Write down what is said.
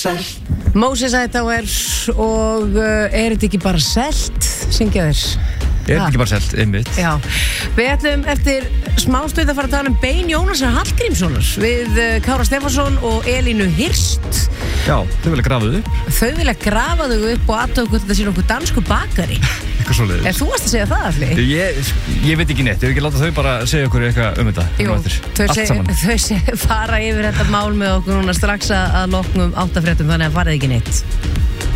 Moses Hightower og er þetta ekki bara selt? Syngja þér. Er þetta ekki bara selt, einmitt. Já, við ætlum eftir smástund að fara að tala um bein Jónasar Hallgrímssonar við Kára Stefánsson og Elínu Hirst. Já, þau vilja grafa þau upp. Þau vilja grafa þau upp og aðtöku hvort þetta sé nokkuð dansku bakari. Eitthvað svoleiðis. Þú varst að segja það, Alli? Ég veit ekki neitt, ég vil ekki láta þau bara segja okkur eitthvað um þetta. Jú, þau fara yfir þetta mál með okkur núna strax að loknum 8 fréttum, þannig að farið ekki neitt.